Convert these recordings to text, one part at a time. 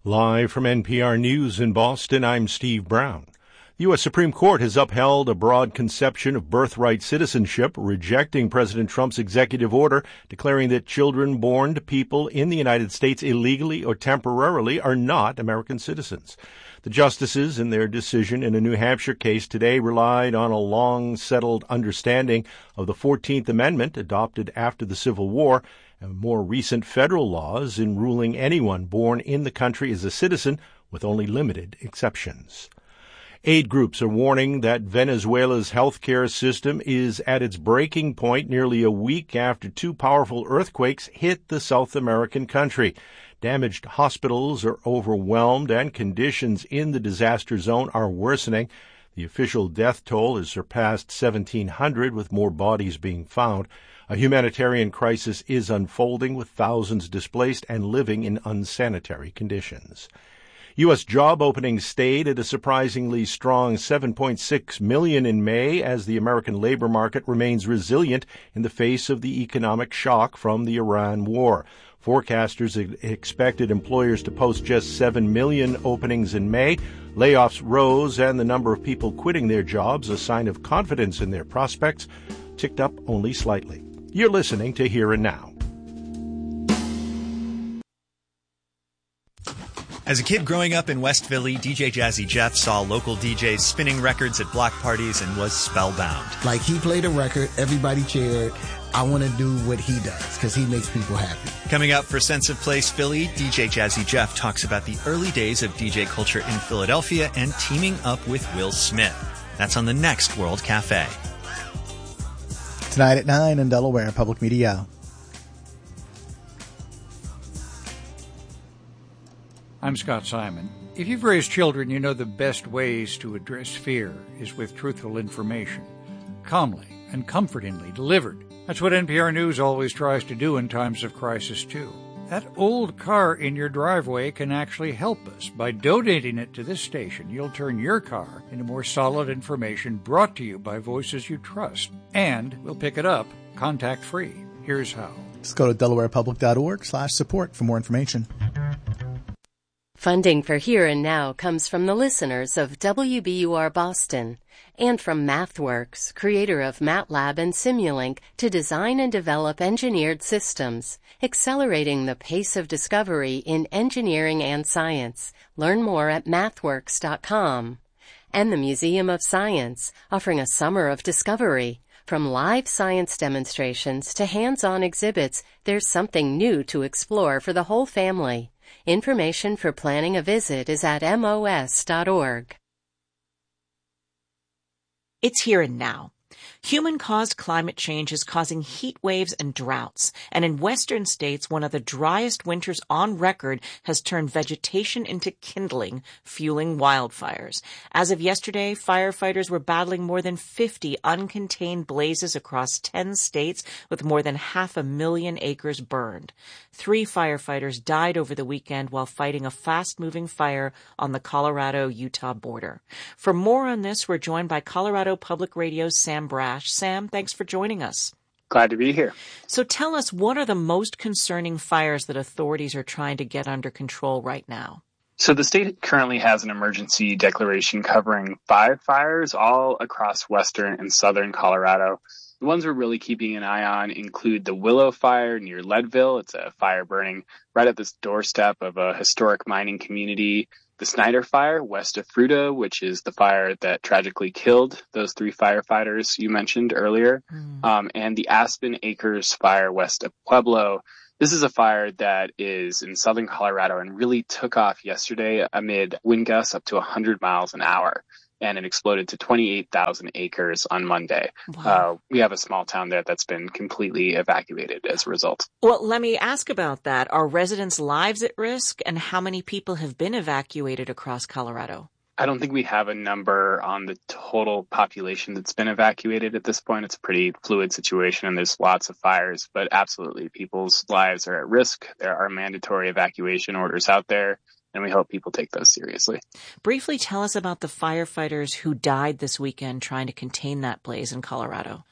Live from NPR News in Boston, I'm Steve Brown. The U.S. Supreme Court has upheld a broad conception of birthright citizenship, rejecting President Trump's executive order declaring that children born to people in the United States illegally or temporarily are not American citizens. The justices, in their decision in a New Hampshire case today, relied on a long-settled understanding of the 14th Amendment adopted after the Civil War and more recent federal laws in ruling anyone born in the country as a citizen with only limited exceptions. Aid groups are warning that Venezuela's healthcare system is at its breaking point nearly a week after two powerful earthquakes hit the South American country. Damaged hospitals are overwhelmed and conditions in the disaster zone are worsening. The official death toll has surpassed 1,700, with more bodies being found. A humanitarian crisis is unfolding, with thousands displaced and living in unsanitary conditions. U.S. job openings stayed at a surprisingly strong 7.6 million in May as the American labor market remains resilient in the face of the economic shock from the Iran war. Forecasters expected employers to post just 7 million openings in May. Layoffs rose and the number of people quitting their jobs, a sign of confidence in their prospects, ticked up only slightly. You're listening to Here and Now. As a kid growing up in West Philly, DJ Jazzy Jeff saw local DJs spinning records at block parties and was spellbound. Like, he played a record, everybody cheered. I want to do what he does because he makes people happy. Coming up for Sense of Place Philly, DJ Jazzy Jeff talks about the early days of DJ culture in Philadelphia and teaming up with Will Smith. That's on the next World Cafe. Tonight at 9 in Delaware Public Media. I'm Scott Simon. If you've raised children, you know the best ways to address fear is with truthful information, calmly and comfortingly delivered. That's what NPR News always tries to do in times of crisis, too. That old car in your driveway can actually help us. By donating it to this station, you'll turn your car into more solid information brought to you by voices you trust. And we'll pick it up contact-free. Here's how. Just go to delawarepublic.org/support for more information. Funding for Here and Now comes from the listeners of WBUR Boston and from MathWorks, creator of MATLAB and Simulink, to design and develop engineered systems, accelerating the pace of discovery in engineering and science. Learn more at mathworks.com. And the Museum of Science, offering a summer of discovery. From live science demonstrations to hands-on exhibits, there's something new to explore for the whole family. Information for planning a visit is at mos.org. It's Here and Now. Human-caused climate change is causing heat waves and droughts, and in western states, one of the driest winters on record has turned vegetation into kindling, fueling wildfires. As of yesterday, firefighters were battling more than 50 uncontained blazes across 10 states with more than 500,000 acres burned. 3 firefighters died over the weekend while fighting a fast-moving fire on the Colorado-Utah border. For more on this, we're joined by Colorado Public Radio's Sam Brash. Sam, thanks for joining us. Glad to be here. So tell us, what are the most concerning fires that authorities are trying to get under control right now? So the state currently has an emergency declaration covering 5 fires all across western and southern Colorado. The ones we're really keeping an eye on include the Willow Fire near Leadville. It's a fire burning right at the doorstep of a historic mining community. The Snyder Fire west of Fruta, which is the fire that tragically killed those 3 firefighters you mentioned earlier, and the Aspen Acres Fire west of Pueblo. This is a fire that is in southern Colorado and really took off yesterday amid wind gusts up to 100 miles an hour. And it exploded to 28,000 acres on Monday. Wow. We have a small town there that's been completely evacuated as a result. Well, let me ask about that. Are residents' lives at risk, and how many people have been evacuated across Colorado? I don't think we have a number on the total population that's been evacuated at this point. It's a pretty fluid situation, and there's lots of fires. But absolutely, people's lives are at risk. There are mandatory evacuation orders out there, and we hope people take those seriously. Briefly tell us about the firefighters who died this weekend trying to contain that blaze in Colorado.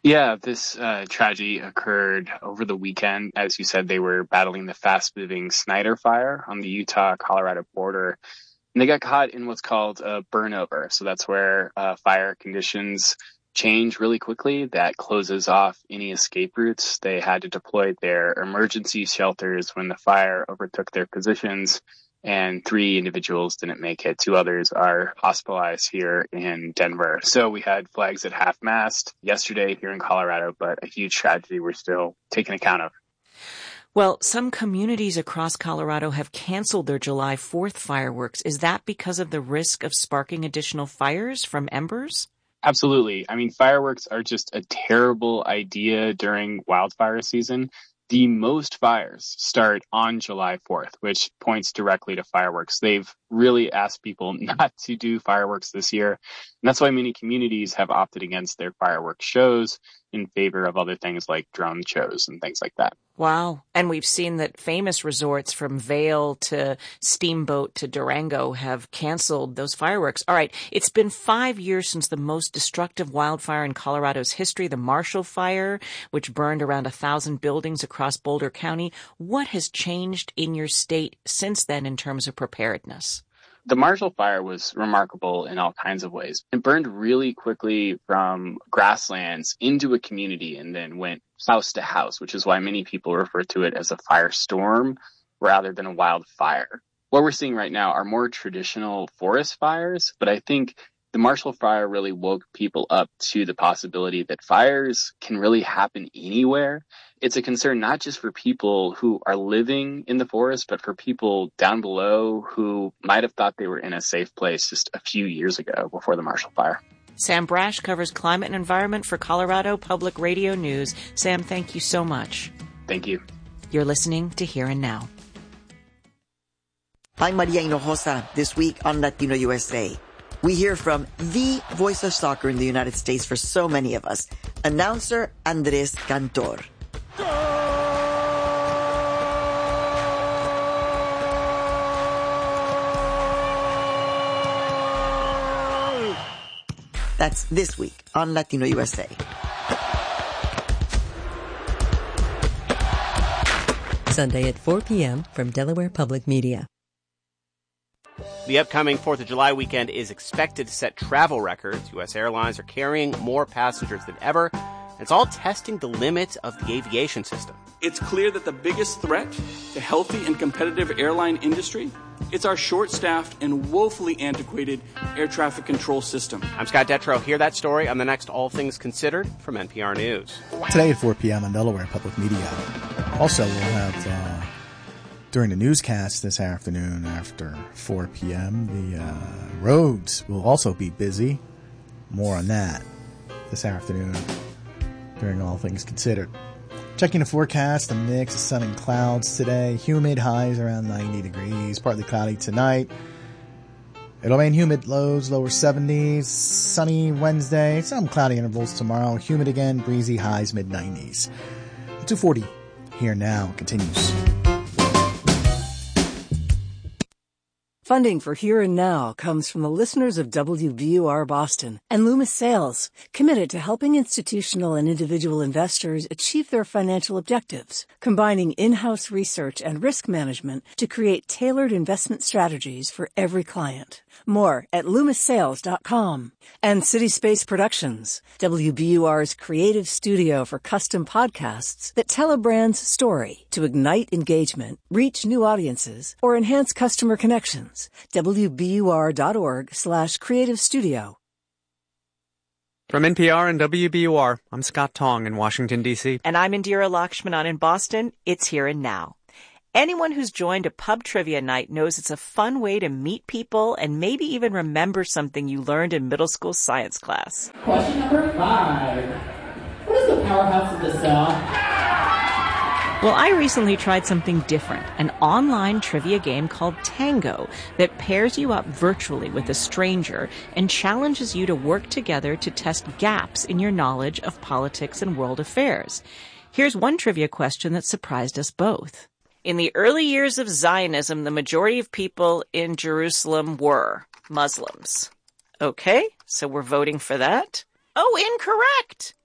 Yeah, this tragedy occurred over the weekend. As you said, they were battling the fast-moving Snyder Fire on the Utah-Colorado border. And they got caught in what's called a burnover. So that's where fire conditions change really quickly. That closes off any escape routes. They had to deploy their emergency shelters when the fire overtook their positions. And 3 individuals didn't make it. 2 others are hospitalized here in Denver. So we had flags at half-mast yesterday here in Colorado, but a huge tragedy we're still taking account of. Well, some communities across Colorado have canceled their July 4th fireworks. Is that because of the risk of sparking additional fires from embers? Absolutely. I mean, fireworks are just a terrible idea during wildfire season. The most fires start on July 4th, which points directly to fireworks. They've really asked people not to do fireworks this year. And that's why many communities have opted against their fireworks shows in favor of other things like drone shows and things like that. Wow. And we've seen that famous resorts from Vail to Steamboat to Durango have canceled those fireworks. All right. It's been 5 years since the most destructive wildfire in Colorado's history, the Marshall Fire, which burned around 1,000 buildings across Boulder County. What has changed in your state since then in terms of preparedness? The Marshall Fire was remarkable in all kinds of ways. It burned really quickly from grasslands into a community and then went house to house, which is why many people refer to it as a firestorm rather than a wildfire. What we're seeing right now are more traditional forest fires, but I think the Marshall Fire really woke people up to the possibility that fires can really happen anywhere. It's a concern not just for people who are living in the forest, but for people down below who might have thought they were in a safe place just a few years ago before the Marshall Fire. Sam Brash covers climate and environment for Colorado Public Radio News. Sam, thank you so much. Thank you. You're listening to Here and Now. I'm Maria Hinojosa. This week on Latino USA, we hear from the voice of soccer in the United States for so many of us, announcer Andres Cantor. That's this week on Latino USA. Sunday at 4 p.m. from Delaware Public Media. The upcoming 4th of July weekend is expected to set travel records. U.S. airlines are carrying more passengers than ever. It's all testing the limits of the aviation system. It's clear that the biggest threat to healthy and competitive airline industry is our short-staffed and woefully antiquated air traffic control system. I'm Scott Detrow. Hear that story on the next All Things Considered from NPR News. Today at 4 p.m. on Delaware Public Media. Also, we'll have, during the newscast this afternoon after 4 p.m., the roads will also be busy. More on that this afternoon during All Things Considered. Checking the forecast, a mix of sun and clouds today. Humid, highs around 90 degrees. Partly cloudy tonight. It'll remain humid, lows, lower 70s. Sunny Wednesday. Some cloudy intervals tomorrow. Humid again, breezy, highs, mid-90s. 2:40 Here Now continues. Funding for Here and Now comes from the listeners of WBUR Boston and Loomis Sales, committed to helping institutional and individual investors achieve their financial objectives, combining in-house research and risk management to create tailored investment strategies for every client. More at LoomisSales.com. And City Space Productions, WBUR's creative studio for custom podcasts that tell a brand's story to ignite engagement, reach new audiences, or enhance customer connections. WBUR.org/creative studio. From NPR and WBUR, I'm Scott Tong in Washington, D.C. And I'm Indira Lakshmanan in Boston. It's Here and Now. Anyone who's joined a pub trivia night knows it's a fun way to meet people and maybe even remember something you learned in middle school science class. Question number 5. What is the powerhouse of the cell? Well, I recently tried something different, an online trivia game called Tango that pairs you up virtually with a stranger and challenges you to work together to test gaps in your knowledge of politics and world affairs. Here's one trivia question that surprised us both. In the early years of Zionism, the majority of people in Jerusalem were Muslims. Okay, so we're voting for that. Oh, incorrect!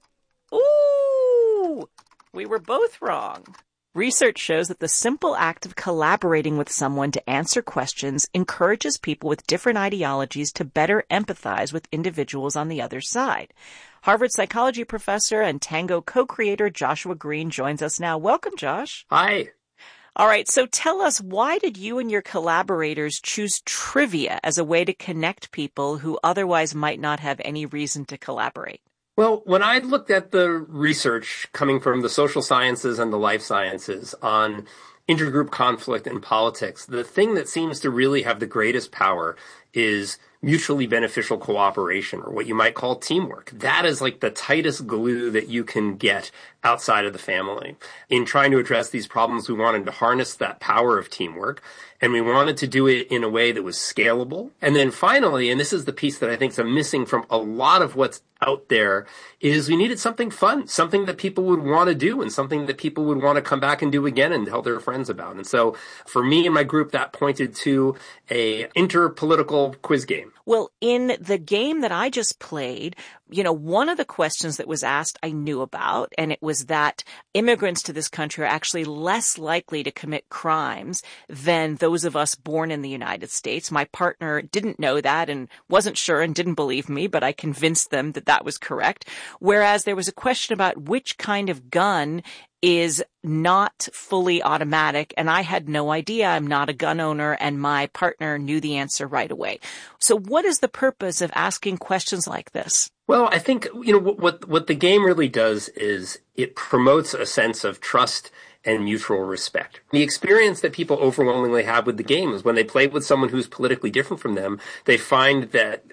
Ooh! We were both wrong. Research shows that the simple act of collaborating with someone to answer questions encourages people with different ideologies to better empathize with individuals on the other side. Harvard psychology professor and Tango co-creator Joshua Green joins us now. Welcome, Josh. Hi. All right, so tell us, why did you and your collaborators choose trivia as a way to connect people who otherwise might not have any reason to collaborate? Well, when I looked at the research coming from the social sciences and the life sciences on intergroup conflict and politics, the thing that seems to really have the greatest power is mutually beneficial cooperation, or what you might call teamwork. That is like the tightest glue that you can get outside of the family. In trying to address these problems, we wanted to harness that power of teamwork, and we wanted to do it in a way that was scalable. And then finally, and this is the piece that I think is missing from a lot of what's out there, is we needed something fun, something that people would want to do, and something that people would want to come back and do again and tell their friends about. And so for me and my group, that pointed to a interpolitical quiz game. Well, in the game that I just played, one of the questions that was asked I knew about, and it was that immigrants to this country are actually less likely to commit crimes than those of us born in the United States. My partner didn't know that and wasn't sure and didn't believe me, but I convinced them that that was correct. Whereas there was a question about which kind of gun is not fully automatic, and I had no idea. I'm not a gun owner, and my partner knew the answer right away. So what is the purpose of asking questions like this? Well, I think, what the game really does is it promotes a sense of trust and mutual respect. The experience that people overwhelmingly have with the game is when they play with someone who's politically different from them, they find that,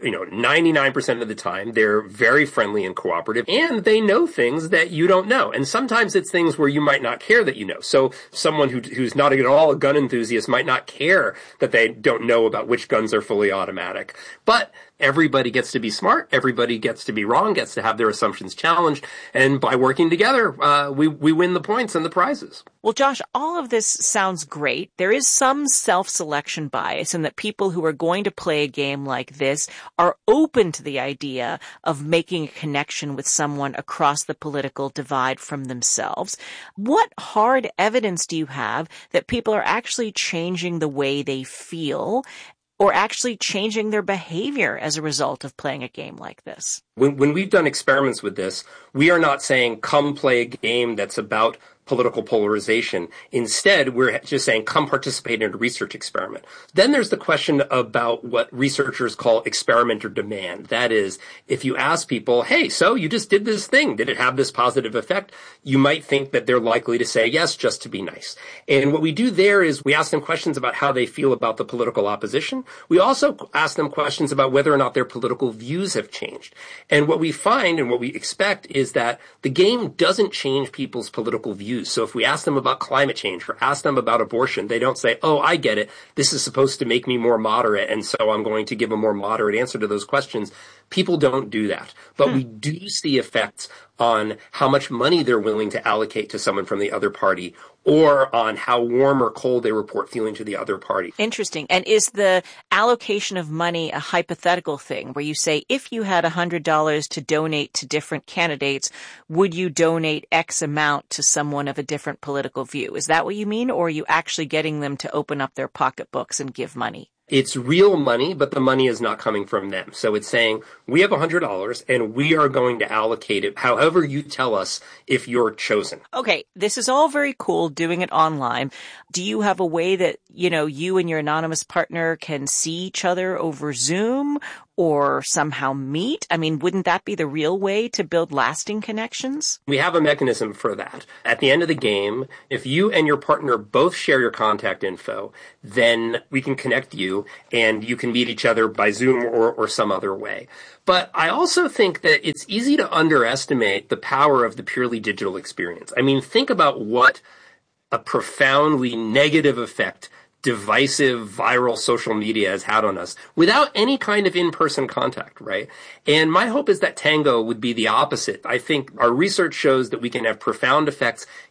99% of the time they're very friendly and cooperative, and they know things that you don't know. And sometimes it's things where you might not care that you know. So someone who's not at all a gun enthusiast might not care that they don't know about which guns are fully automatic. But everybody gets to be smart, everybody gets to be wrong, gets to have their assumptions challenged, and by working together, we win the points and the prizes. Well, Josh, all of this sounds great. There is some self-selection bias in that people who are going to play a game like this are open to the idea of making a connection with someone across the political divide from themselves. What hard evidence do you have that people are actually changing the way they feel or actually changing their behavior as a result of playing a game like this? When we've done experiments with this, we are not saying, come play a game that's about political polarization. Instead, we're just saying, come participate in a research experiment. Then there's the question about what researchers call experimenter demand. That is, if you ask people, hey, so you just did this thing, did it have this positive effect? You might think that they're likely to say yes, just to be nice. And what we do there is we ask them questions about how they feel about the political opposition. We also ask them questions about whether or not their political views have changed. And what we find and what we expect is that the game doesn't change people's political views. So if we ask them about climate change or ask them about abortion, they don't say, oh, I get it. This is supposed to make me more moderate, and so I'm going to give a more moderate answer to those questions. People don't do that. But we do see effects on how much money they're willing to allocate to someone from the other party, or on how warm or cold they report feeling to the other party. Interesting. And is the allocation of money a hypothetical thing where you say, if you had $100 to donate to different candidates, would you donate X amount to someone of a different political view? Is that what you mean? Or are you actually getting them to open up their pocketbooks and give money? It's real money, but the money is not coming from them. So it's saying, we have $100 and we are going to allocate it however you tell us if you're chosen. Okay, this is all very cool doing it online. Do you have a way that, you and your anonymous partner can see each other over Zoom or somehow meet? I mean, wouldn't that be the real way to build lasting connections? We have a mechanism for that. At the end of the game, if you and your partner both share your contact info, then we can connect you and you can meet each other by Zoom or some other way. But I also think that it's easy to underestimate the power of the purely digital experience. I mean, think about what a profoundly negative effect divisive, viral social media has had on us without any kind of in-person contact, right? And my hope is that Tango would be the opposite. I think our research shows that we can have profound effects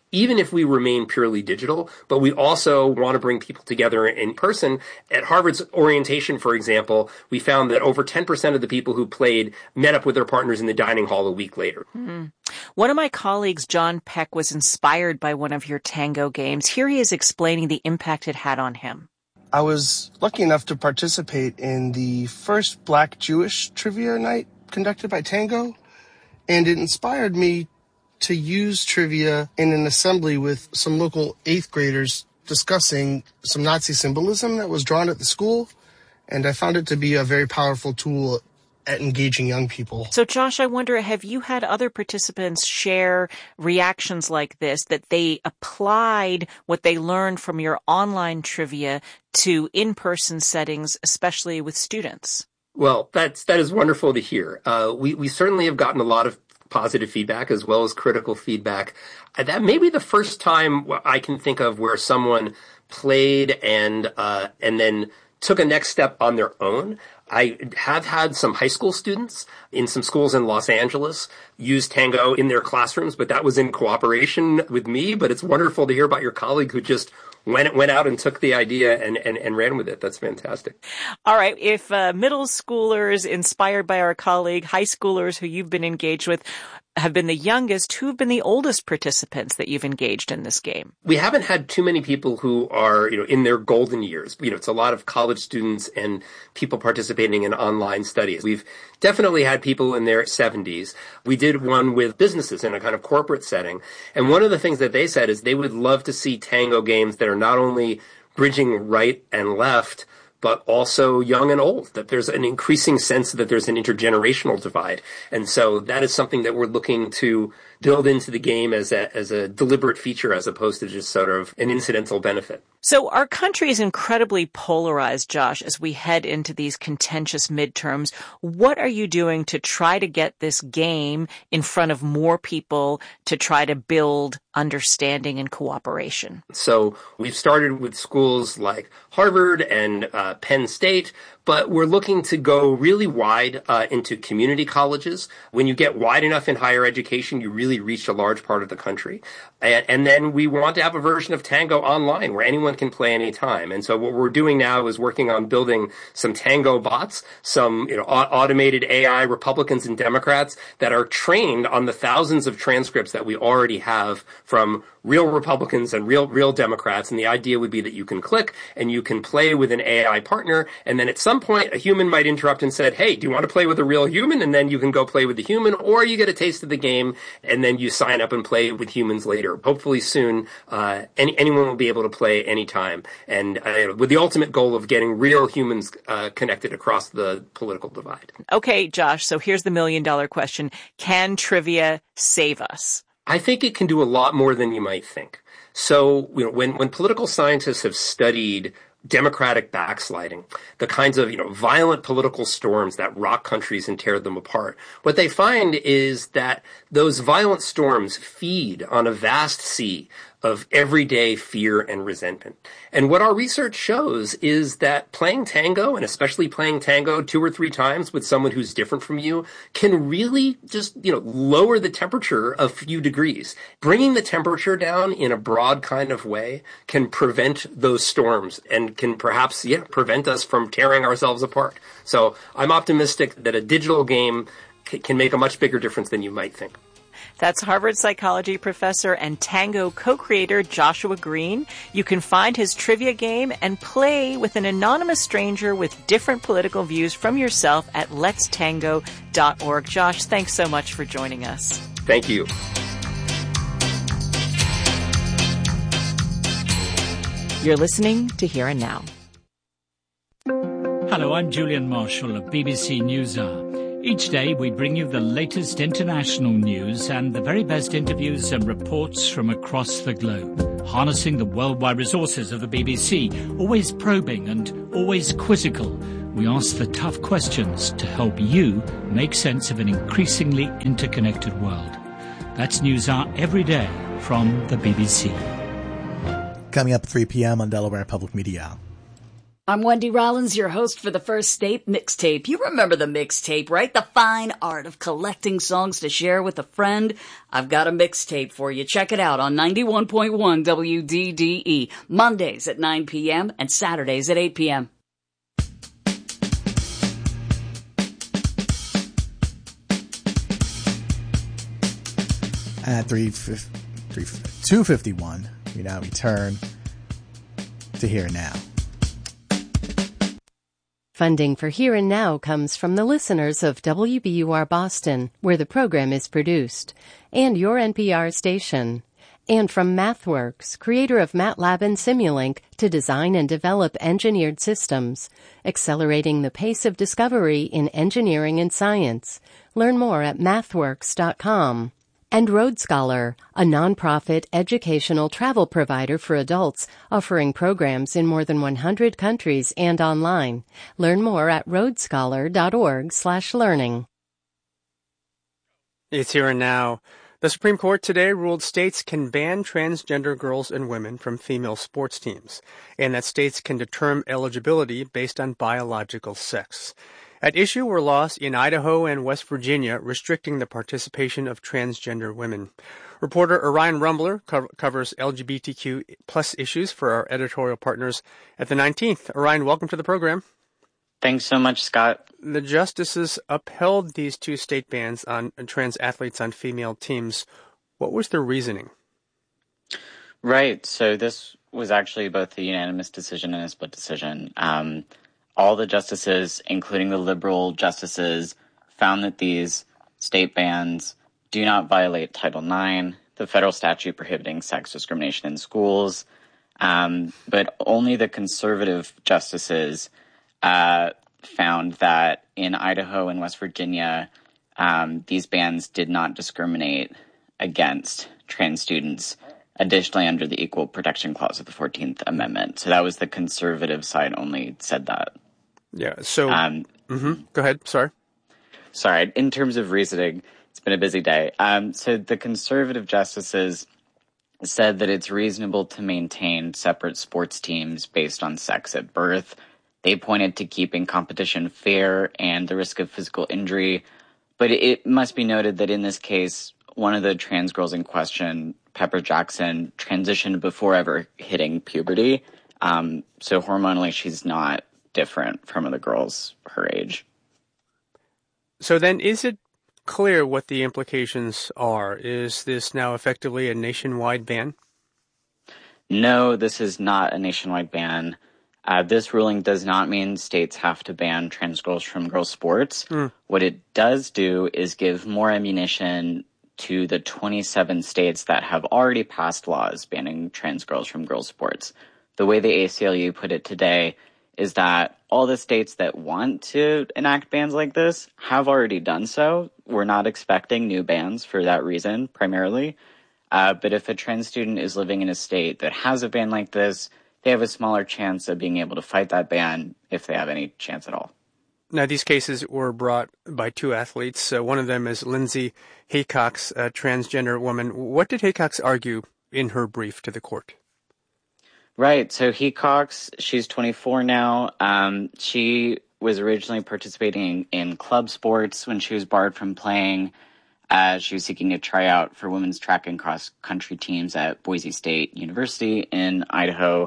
even if we remain purely digital, but we also want to bring people together in person. At Harvard's orientation, for example, we found that over 10% of the people who played met up with their partners in the dining hall a week later. Mm-hmm. One of my colleagues, John Peck, was inspired by one of your Tango games. Here he is explaining the impact it had on him. I was lucky enough to participate in the first Black Jewish trivia night conducted by Tango, and it inspired me to use trivia in an assembly with some local 8th graders discussing some Nazi symbolism that was drawn at the school, and I found it to be a very powerful tool at engaging young people. So, Josh, I wonder, have you had other participants share reactions like this, that they applied what they learned from your online trivia to in-person settings, especially with students? Well, that is wonderful to hear. We certainly have gotten a lot of positive feedback as well as critical feedback. That may be the first time I can think of where someone played and then took a next step on their own. I have had some high school students in some schools in Los Angeles use Tango in their classrooms, but that was in cooperation with me. But it's wonderful to hear about your colleague who just went out and took the idea and ran with it. That's fantastic. All right. If middle schoolers inspired by our colleague, high schoolers who you've been engaged with have been the youngest, who've been the oldest participants that you've engaged in this game? We haven't had too many people who are, in their golden years. It's a lot of college students and people participating in online studies. We've definitely had people in their 70s. We did one with businesses in a kind of corporate setting. And one of the things that they said is they would love to see Tango games that are not only bridging right and left, but also young and old, that there's an increasing sense that there's an intergenerational divide. And so that is something that we're looking to build into the game as a deliberate feature as opposed to just sort of an incidental benefit. So our country is incredibly polarized, Josh, as we head into these contentious midterms. What are you doing to try to get this game in front of more people to try to build understanding and cooperation? So we've started with schools like Harvard and Penn State, but we're looking to go really wide into community colleges. When you get wide enough in higher education, you really reach a large part of the country. And then we want to have a version of Tango online where anyone can play anytime. And so what we're doing now is working on building some Tango bots, some automated AI Republicans and Democrats that are trained on the thousands of transcripts that we already have from real Republicans and real Democrats. And the idea would be that you can click and you can play with an AI partner. And then at some point, a human might interrupt and said, hey, do you want to play with a real human? And then you can go play with the human, or you get a taste of the game and then you sign up and play with humans later. Hopefully soon, anyone will be able to play anytime. And with the ultimate goal of getting real humans connected across the political divide. Okay, Josh, so here's the $1 million question. Can trivia save us? I think it can do a lot more than you might think. So, when political scientists have studied democratic backsliding, the kinds of, violent political storms that rock countries and tear them apart, what they find is that those violent storms feed on a vast sea of everyday fear and resentment. And what our research shows is that playing Tango, and especially playing Tango 2 or 3 times with someone who's different from you, can really just, lower the temperature a few degrees. Bringing the temperature down in a broad kind of way can prevent those storms and can perhaps, prevent us from tearing ourselves apart. So I'm optimistic that a digital game can make a much bigger difference than you might think. That's Harvard psychology professor and Tango co-creator Joshua Green. You can find his trivia game and play with an anonymous stranger with different political views from yourself at letstango.org. Josh, thanks so much for joining us. Thank you. You're listening to Here and Now. Hello, I'm Julian Marshall of BBC NewsHour. Each day we bring you the latest international news and the very best interviews and reports from across the globe. Harnessing the worldwide resources of the BBC, always probing and always quizzical, we ask the tough questions to help you make sense of an increasingly interconnected world. That's NewsHour every day from the BBC. Coming up at 3 p.m. on Delaware Public Media. I'm Wendy Rollins, your host for the First State Mixtape. You remember the mixtape, right? The fine art of collecting songs to share with a friend. I've got a mixtape for you. Check it out on 91.1 WDDE, Mondays at 9 p.m. and Saturdays at 8 p.m. At 2:51, we now return to Here and Now. Funding for Here and Now comes from the listeners of WBUR Boston, where the program is produced, and your NPR station. And from MathWorks, creator of MATLAB and Simulink, to design and develop engineered systems, accelerating the pace of discovery in engineering and science. Learn more at mathworks.com. And Road Scholar, a nonprofit educational travel provider for adults offering programs in more than 100 countries and online. Learn more at roadscholar.org/learning. It's Here and Now. The Supreme Court today ruled states can ban transgender girls and women from female sports teams, and that states can determine eligibility based on biological sex. At issue were laws in Idaho and West Virginia restricting the participation of transgender women. Reporter Orion Rumbler covers LGBTQ plus issues for our editorial partners at the 19th. Orion, welcome to the program. Thanks so much, Scott. The justices upheld these two state bans on trans athletes on female teams. What was their reasoning? Right. So this was actually both a unanimous decision and a split decision. All the justices, including the liberal justices, found that these state bans do not violate Title IX, the federal statute prohibiting sex discrimination in schools, but only the conservative justices found that in Idaho and West Virginia, these bans did not discriminate against trans students, additionally under the Equal Protection Clause of the 14th Amendment. So that was the conservative side only said that. Yeah, so go ahead. Sorry. In terms of reasoning, it's been a busy day. So the conservative justices said that it's reasonable to maintain separate sports teams based on sex at birth. They pointed to keeping competition fair and the risk of physical injury. But it must be noted that in this case, one of the trans girls in question, Pepper Jackson, transitioned before ever hitting puberty. So hormonally, she's not different from other girls her age. So then is it clear what the implications are? Is this now effectively a nationwide ban? No, this is not a nationwide ban. This ruling does not mean states have to ban trans girls from girls' sports. What it does do is give more ammunition to the 27 states that have already passed laws banning trans girls from girls' sports. The way the ACLU put it today is that all the states that want to enact bans like this have already done so. We're not expecting new bans for that reason, primarily. But if a trans student is living in a state that has a ban like this, they have a smaller chance of being able to fight that ban if they have any chance at all. Now, these cases were brought by two athletes. One of them is Lindsay Haycox, a transgender woman. What did Haycox argue in her brief to the court? Right. So Haycox, she's 24 now. She was originally participating in club sports when she was barred from playing. She was seeking to try out for women's track and cross country teams at Boise State University in Idaho.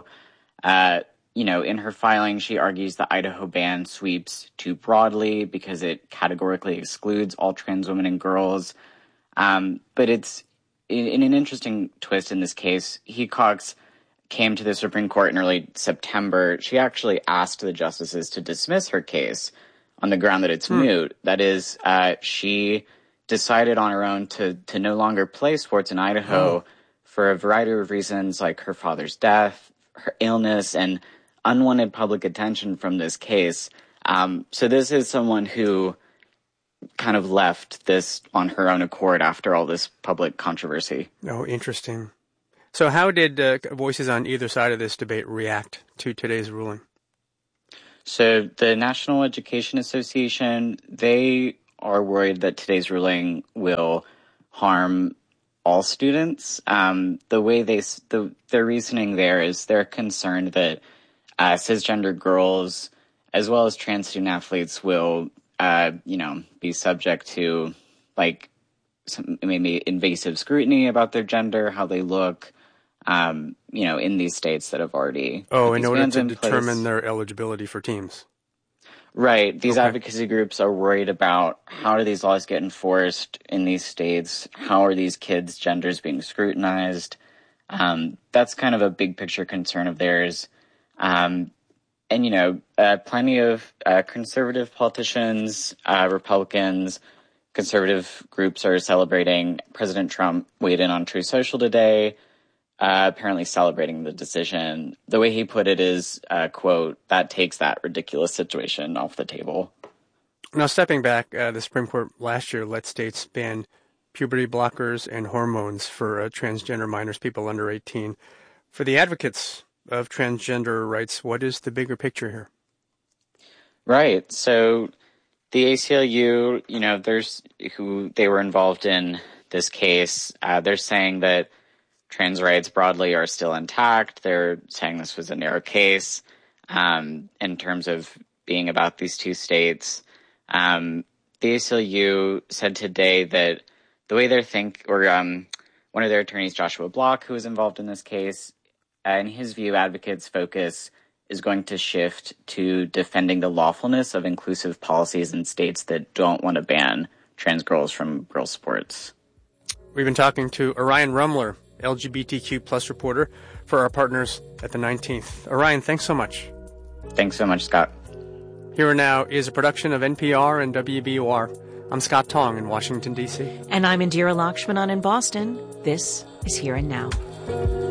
In her filing, she argues the Idaho ban sweeps too broadly because it categorically excludes all trans women and girls. But it's in an interesting twist in this case. Haycox came to the Supreme Court in early September. She actually asked the justices to dismiss her case on the ground that it's moot. That is, she decided on her own to no longer play sports in Idaho for a variety of reasons, like her father's death, her illness, and unwanted public attention from this case. So this is someone who kind of left this on her own accord after all this public controversy. Oh, interesting. So how did voices on either side of this debate react to today's ruling? So the National Education Association, they are worried that today's ruling will harm all students. The way their reasoning there is they're concerned that cisgender girls as well as trans student athletes will, be subject to like some maybe invasive scrutiny about their gender, how they look, in these states that have already in order to determine their eligibility for teams. Right. These advocacy groups are worried about how do these laws get enforced in these states? How are these kids' genders being scrutinized? That's kind of a big picture concern of theirs. Plenty of conservative politicians, Republicans, conservative groups are celebrating. President Trump weighed in on Truth Social today, apparently celebrating the decision. The way he put it is, quote, that takes that ridiculous situation off the table. Now, stepping back, the Supreme Court last year let states ban puberty blockers and hormones for transgender minors, people under 18. For the advocates of transgender rights, what is the bigger picture here? Right. So the ACLU, they were involved in this case. They're saying that trans rights broadly are still intact. They're saying this was a narrow case in terms of being about these two states. The ACLU said today that the way they think, one of their attorneys, Joshua Block, who was involved in this case, in his view, advocates' focus is going to shift to defending the lawfulness of inclusive policies in states that don't want to ban trans girls from girls' sports. We've been talking to Orion Rumler, LGBTQ plus reporter for our partners at the 19th. Orion, thanks so much. Thanks so much, Scott. Here and Now is a production of NPR and WBUR. I'm Scott Tong in Washington, D.C. And I'm Indira Lakshmanan in Boston. This is Here and Now.